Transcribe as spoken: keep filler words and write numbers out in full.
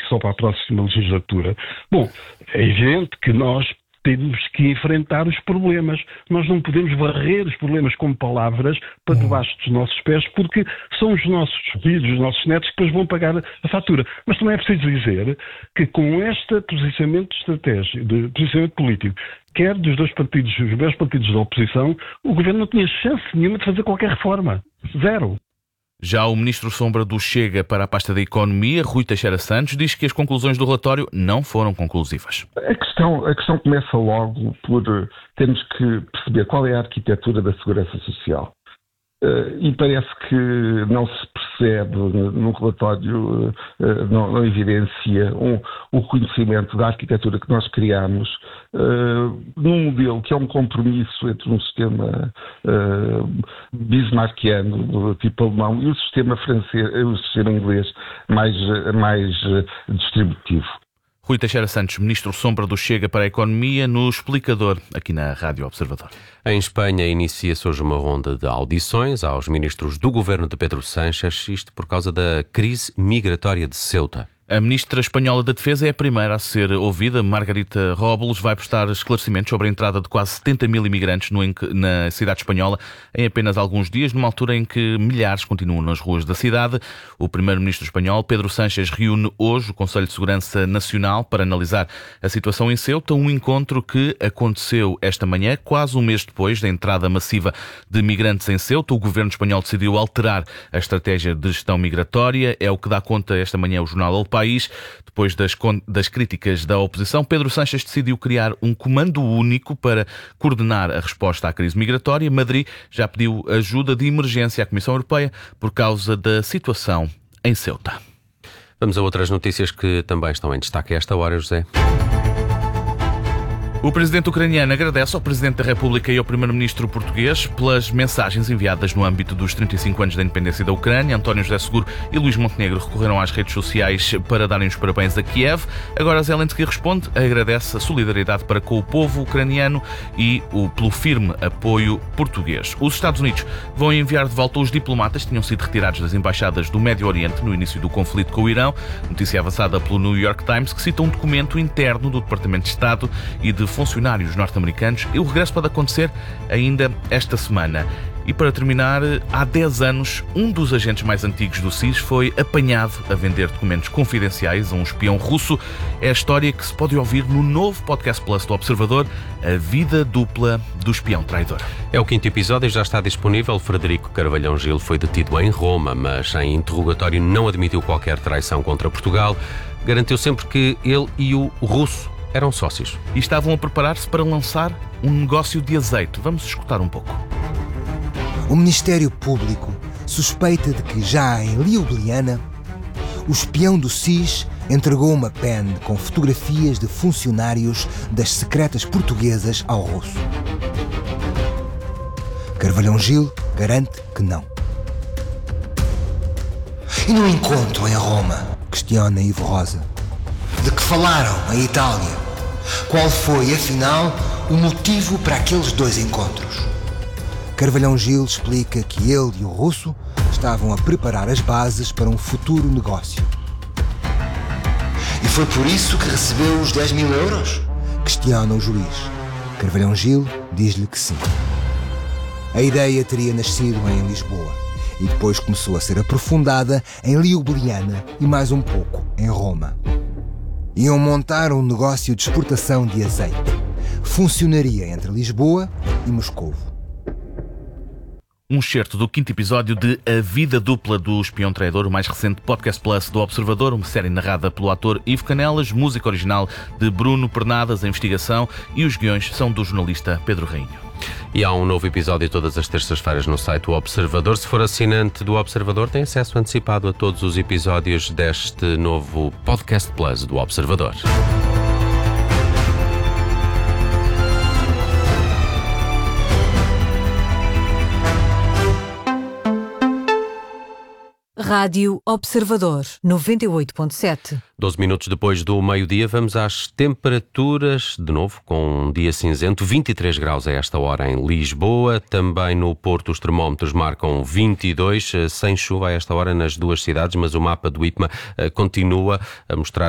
só para a próxima legislatura. Bom, é evidente que nós temos que enfrentar os problemas. Nós não podemos varrer os problemas com palavras para debaixo dos nossos pés, porque são os nossos filhos, os nossos netos que depois vão pagar a fatura. Mas também é preciso dizer que com este posicionamento de estratégia, de posicionamento político, quer dos dois partidos, os dois partidos da oposição, o governo não tinha chance nenhuma de fazer qualquer reforma. Zero. Já o ministro Sombra do Chega para a pasta da Economia, Rui Teixeira Santos, diz que as conclusões do relatório não foram conclusivas. A questão, a questão começa logo por termos que perceber qual é a arquitetura da segurança social. Uh, e parece que não se percebe no relatório, uh, não, não evidencia um, o reconhecimento da arquitetura que nós criamos uh, num modelo que é um compromisso entre um sistema uh, bismarckiano, do tipo alemão, e o sistema francês, o sistema inglês mais, mais distributivo. Rui Teixeira Santos, ministro Sombra do Chega para a Economia, no Explicador, aqui na Rádio Observador. Em Espanha inicia-se hoje uma ronda de audições aos ministros do governo de Pedro Sánchez, isto por causa da crise migratória de Ceuta. A ministra espanhola da Defesa é a primeira a ser ouvida. Margarita Robles vai prestar esclarecimentos sobre a entrada de quase setenta mil imigrantes no, na cidade espanhola em apenas alguns dias, numa altura em que milhares continuam nas ruas da cidade. O primeiro-ministro espanhol, Pedro Sánchez, reúne hoje o Conselho de Segurança Nacional para analisar a situação em Ceuta, um encontro que aconteceu esta manhã, quase um mês depois da entrada massiva de migrantes em Ceuta. O governo espanhol decidiu alterar a estratégia de gestão migratória, é o que dá conta esta manhã o jornal El País. Depois das, das críticas da oposição, Pedro Sánchez decidiu criar um comando único para coordenar a resposta à crise migratória. Madrid já pediu ajuda de emergência à Comissão Europeia por causa da situação em Ceuta. Vamos a outras notícias que também estão em destaque a esta hora, José. O presidente ucraniano agradece ao presidente da República e ao primeiro-ministro português pelas mensagens enviadas no âmbito dos trinta e cinco anos da independência da Ucrânia. António José Seguro e Luís Montenegro recorreram às redes sociais para darem os parabéns a Kiev. Agora Zelensky responde, agradece a solidariedade para com o povo ucraniano e o pelo firme apoio português. Os Estados Unidos vão enviar de volta os diplomatas que tinham sido retirados das embaixadas do Médio Oriente no início do conflito com o Irão. Notícia avançada pelo New York Times, que cita um documento interno do Departamento de Estado e de funcionários norte-americanos, e o regresso pode acontecer ainda esta semana. E para terminar, há dez anos, um dos agentes mais antigos do S I S foi apanhado a vender documentos confidenciais a um espião russo. É a história que se pode ouvir no novo Podcast Plus do Observador, A Vida Dupla do Espião Traidor. É o quinto episódio e já está disponível. Frederico Carvalhão Gil foi detido em Roma, mas em interrogatório não admitiu qualquer traição contra Portugal. Garantiu sempre que ele e o russo eram sócios. E estavam a preparar-se para lançar um negócio de azeite. Vamos escutar um pouco. O Ministério Público suspeita de que, já em Ljubljana, o espião do S I S entregou uma pen com fotografias de funcionários das secretas portuguesas ao russo. Carvalhão Gil garante que não. E no encontro em Roma, questiona Ivo Rosa, de que falaram em Itália, qual foi, afinal, o motivo para aqueles dois encontros? Carvalhão Gil explica que ele e o russo estavam a preparar as bases para um futuro negócio. E foi por isso que recebeu os dez mil euros? Questiona o juiz. Carvalhão Gil diz-lhe que sim. A ideia teria nascido em Lisboa e depois começou a ser aprofundada em Ljubljana e mais um pouco em Roma. Iam montar um negócio de exportação de azeite. Funcionaria entre Lisboa e Moscovo. Um excerto do quinto episódio de A Vida Dupla do Espião Traidor, o mais recente Podcast Plus do Observador, uma série narrada pelo ator Ivo Canelas, música original de Bruno Pernadas, a investigação, e os guiões são do jornalista Pedro Rainho. E há um novo episódio todas as terças-feiras no site do Observador. Se for assinante do Observador, tem acesso antecipado a todos os episódios deste novo Podcast Plus do Observador. Rádio Observador, noventa e oito ponto sete. doze minutos depois do meio-dia, vamos às temperaturas, de novo, com um dia cinzento, vinte e três graus a esta hora em Lisboa, também no Porto os termómetros marcam vinte e dois, sem chuva a esta hora nas duas cidades, mas o mapa do IPMA continua a mostrar